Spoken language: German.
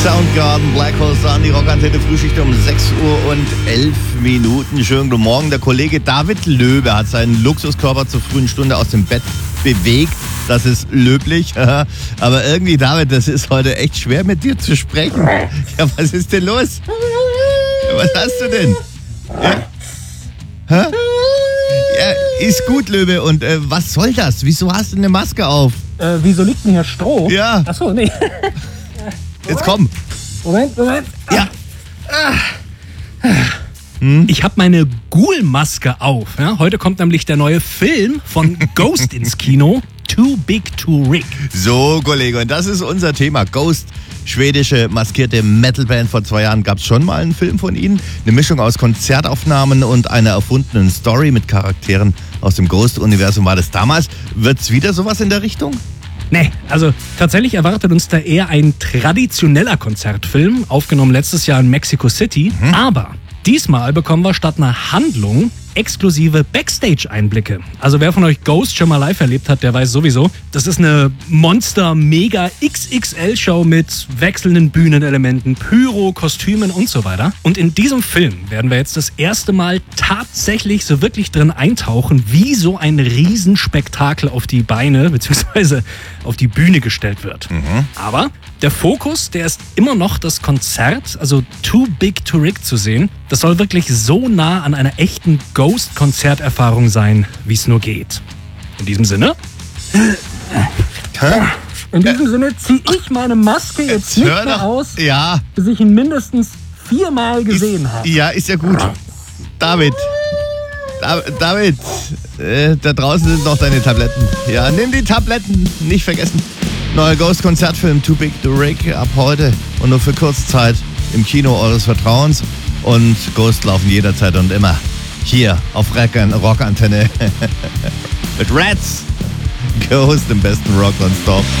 Soundgarden, Black Hole Sun, die Rockantenne Frühschicht um 6:11. Schönen guten Morgen. Der Kollege David Löbe hat seinen Luxuskörper zur frühen Stunde aus dem Bett bewegt. Das ist löblich. Aber irgendwie, David, das ist heute echt schwer mit dir zu sprechen. Ja, was ist denn los? Was hast du denn? Ja? Ja, ist gut, Löbe. Und was soll das? Wieso hast du eine Maske auf? Wieso liegt denn hier Stroh? Ja. Achso, nee. Jetzt komm. Moment. Ja. Ich habe meine Ghoul-Maske auf. Ja? Heute kommt nämlich der neue Film von Ghost ins Kino. Too Big to Rig. So, Kollege, und das ist unser Thema. Ghost, schwedische maskierte Metalband. Vor 2 Jahren gab es schon mal einen Film von ihnen. Eine Mischung aus Konzertaufnahmen und einer erfundenen Story mit Charakteren aus dem Ghost-Universum war das damals. Wird's wieder sowas in der Richtung? Nee, also tatsächlich erwartet uns da eher ein traditioneller Konzertfilm, aufgenommen letztes Jahr in Mexico City. Aber diesmal bekommen wir statt einer Handlung exklusive Backstage-Einblicke. Also wer von euch Ghost schon mal live erlebt hat, der weiß sowieso, das ist eine Monster-Mega-XXL-Show mit wechselnden Bühnenelementen, Pyro, Kostümen und so weiter. Und in diesem Film werden wir jetzt das erste Mal tatsächlich so wirklich drin eintauchen, wie so ein Riesenspektakel auf die Beine bzw. auf die Bühne gestellt wird. Aber der Fokus, der ist immer noch das Konzert, also Too Big to Rig zu sehen. Das soll wirklich so nah an einer echten Ghost-Konzerterfahrung sein, wie es nur geht. In diesem Sinne? In diesem Sinne ziehe ich meine Maske jetzt nicht mehr aus, Ja, bis ich ihn mindestens 4-mal gesehen habe. ja, ist ja gut. David, da draußen sind noch deine Tabletten. Ja, nimm die Tabletten, nicht vergessen. Neuer Ghost-Konzertfilm Too Big to Rig ab heute und nur für Kurzzeit im Kino eures Vertrauens. Und Ghost laufen jederzeit und immer hier auf Rockantenne mit Rats. Ghost im besten Rock nonstop.